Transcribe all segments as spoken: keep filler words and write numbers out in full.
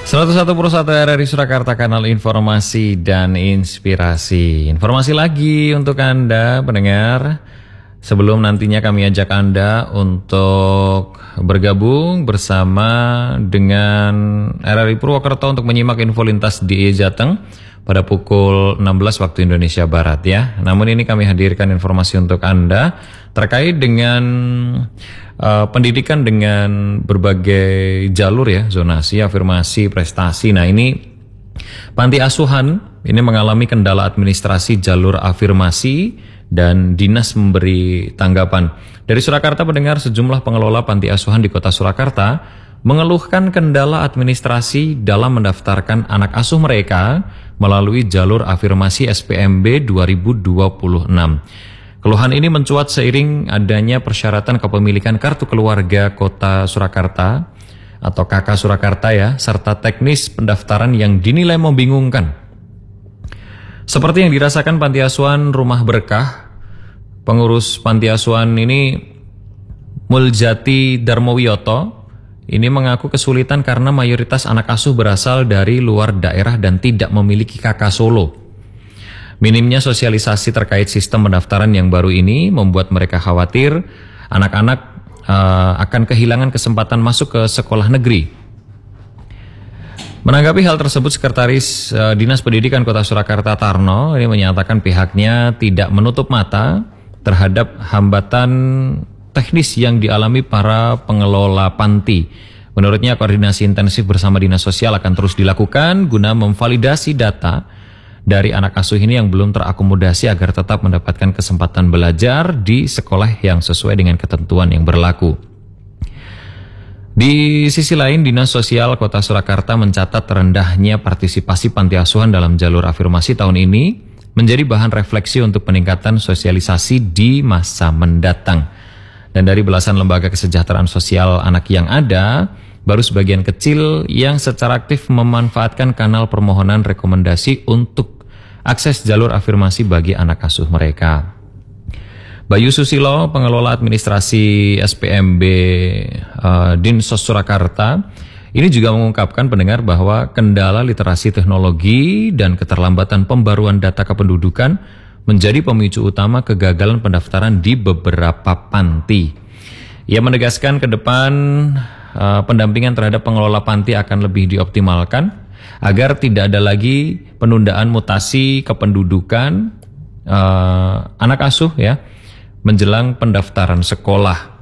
seratus satu koma satu R R I Surakarta, kanal informasi dan inspirasi. Informasi lagi untuk Anda pendengar, sebelum nantinya kami ajak Anda untuk bergabung bersama dengan R R I Purwokerto untuk menyimak info lintas di Jateng pada pukul enam belas waktu Indonesia Barat ya. Namun ini kami hadirkan informasi untuk Anda terkait dengan uh, pendidikan dengan berbagai jalur ya, zonasi, afirmasi, prestasi. Nah ini panti asuhan ini mengalami kendala administrasi jalur afirmasi dan dinas memberi tanggapan. Dari Surakarta pendengar, sejumlah pengelola panti asuhan di kota Surakarta mengeluhkan kendala administrasi dalam mendaftarkan anak asuh mereka melalui jalur afirmasi S P M B dua ribu dua puluh enam. Keluhan ini mencuat seiring adanya persyaratan kepemilikan kartu keluarga kota Surakarta atau K K Surakarta ya, serta teknis pendaftaran yang dinilai membingungkan. Seperti yang dirasakan panti asuhan Rumah Berkah, pengurus panti asuhan ini Muljati Darmowiyoto ini mengaku kesulitan karena mayoritas anak asuh berasal dari luar daerah dan tidak memiliki K K Solo. Minimnya sosialisasi terkait sistem pendaftaran yang baru ini membuat mereka khawatir anak-anak uh, akan kehilangan kesempatan masuk ke sekolah negeri. Menanggapi hal tersebut, Sekretaris uh, Dinas Pendidikan Kota Surakarta Tarno ini menyatakan pihaknya tidak menutup mata terhadap hambatan teknis yang dialami para pengelola panti. Menurutnya koordinasi intensif bersama Dinas Sosial akan terus dilakukan guna memvalidasi data dari anak asuh ini yang belum terakomodasi agar tetap mendapatkan kesempatan belajar di sekolah yang sesuai dengan ketentuan yang berlaku. Di sisi lain, Dinas Sosial Kota Surakarta mencatat rendahnya partisipasi panti asuhan dalam jalur afirmasi tahun ini menjadi bahan refleksi untuk peningkatan sosialisasi di masa mendatang. Dan dari belasan lembaga kesejahteraan sosial anak yang ada, baru sebagian kecil yang secara aktif memanfaatkan kanal permohonan rekomendasi untuk akses jalur afirmasi bagi anak asuh mereka. Bayu Susilo, pengelola administrasi S P M B uh, Dinsos Surakarta, ini juga mengungkapkan pendengar bahwa kendala literasi teknologi dan keterlambatan pembaruan data kependudukan menjadi pemicu utama kegagalan pendaftaran di beberapa panti. Ia menegaskan ke depan uh, pendampingan terhadap pengelola panti akan lebih dioptimalkan agar tidak ada lagi penundaan mutasi kependudukan uh, anak asuh ya menjelang pendaftaran sekolah.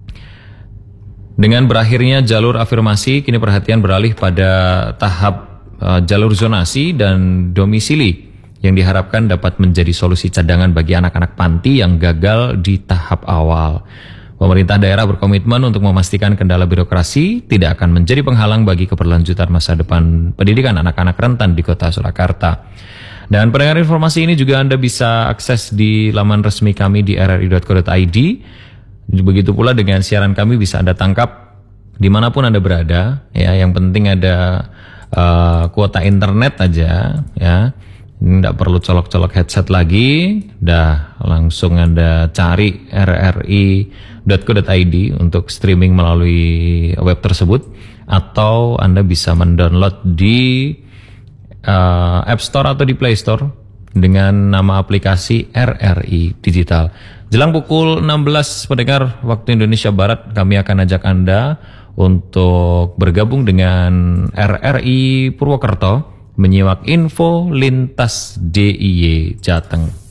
Dengan berakhirnya jalur afirmasi, kini perhatian beralih pada tahap uh, jalur zonasi dan domisili yang diharapkan dapat menjadi solusi cadangan bagi anak-anak panti yang gagal di tahap awal. Pemerintah daerah berkomitmen untuk memastikan kendala birokrasi tidak akan menjadi penghalang bagi keberlanjutan masa depan pendidikan anak-anak rentan di kota Surakarta. Dan pendengar, informasi ini juga Anda bisa akses di laman resmi kami di r r i dot co dot i d. Begitu pula dengan siaran kami bisa Anda tangkap dimanapun Anda berada. Ya, yang penting ada uh, kuota internet aja. Ya, ini tidak perlu colok-colok headset lagi. Dah langsung Anda cari r r i dot co dot i d untuk streaming melalui web tersebut, atau Anda bisa mendownload di uh, App Store atau di Play Store dengan nama aplikasi R R I Digital. Jelang pukul enam belas pendengar waktu Indonesia Barat, kami akan ajak Anda untuk bergabung dengan R R I Purwokerto menyimak info lintas D I Y Jateng.